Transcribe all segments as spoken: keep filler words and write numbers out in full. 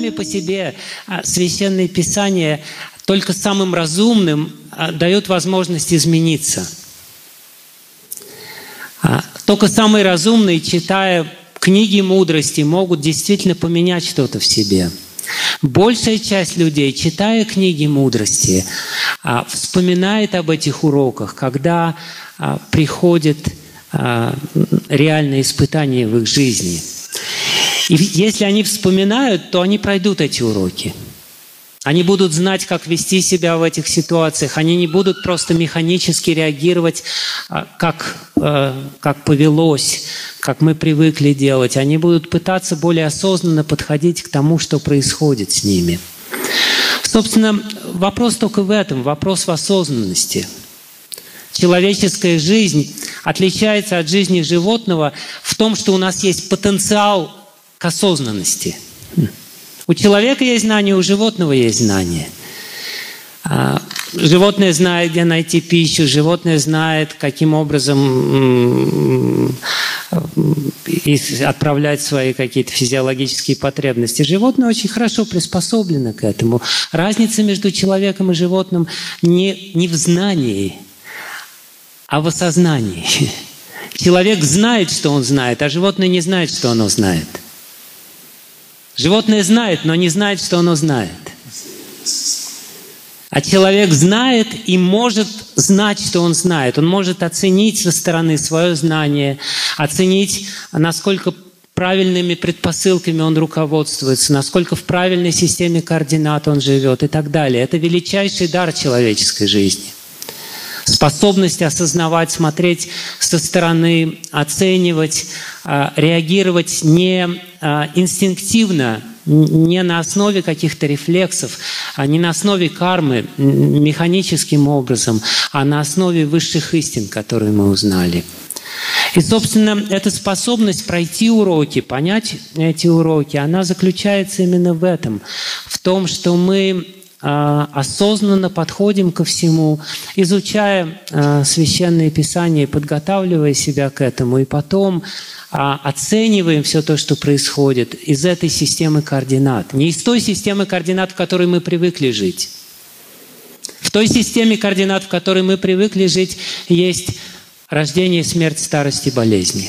сами по себе Священные Писания только самым разумным дают возможность измениться. Только самые разумные, читая книги мудрости, могут действительно поменять что-то в себе. Большая часть людей, читая книги мудрости, вспоминает об этих уроках, когда приходит реальное испытание в их жизни. И если они вспоминают, то они пройдут эти уроки. Они будут знать, как вести себя в этих ситуациях. Они не будут просто механически реагировать, как, как повелось, как мы привыкли делать. Они будут пытаться более осознанно подходить к тому, что происходит с ними. Собственно, вопрос только в этом, вопрос в осознанности. Человеческая жизнь отличается от жизни животного в том, что у нас есть потенциал к осознанности. У человека есть знание, у животного есть знание. Животное знает, где найти пищу, животное знает, каким образом отправлять свои какие-то физиологические потребности. Животное очень хорошо приспособлено к этому. Разница между человеком и животным не, не в знании, а в осознании. Человек знает, что он знает, а животное не знает, что оно знает. Животное знает, но не знает, что оно знает. А человек знает и может знать, что он знает. Он может оценить со стороны свое знание, оценить, насколько правильными предпосылками он руководствуется, насколько в правильной системе координат он живет и так далее. Это величайший дар человеческой жизни. Способность осознавать, смотреть со стороны, оценивать, реагировать не инстинктивно, не на основе каких-то рефлексов, не на основе кармы, механическим образом, а на основе высших истин, которые мы узнали. И, собственно, эта способность пройти уроки, понять эти уроки, она заключается именно в этом, в том, что мы осознанно подходим ко всему, изучая Священные Писания, подготавливая себя к этому, и потом оцениваем все то, что происходит из этой системы координат. Не из той системы координат, в которой мы привыкли жить. В той системе координат, в которой мы привыкли жить, есть рождение, смерть, старость и болезни.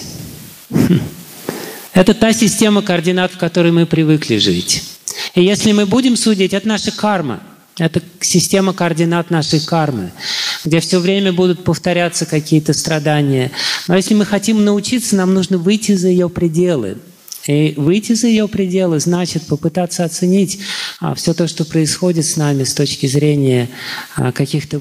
Это та система координат, в которой мы привыкли жить. И если мы будем судить, это наша карма. Это система координат нашей кармы, где все время будут повторяться какие-то страдания. Но если мы хотим научиться, нам нужно выйти за ее пределы. И выйти за ее пределы значит попытаться оценить а, все то, что происходит с нами с точки зрения а, каких-то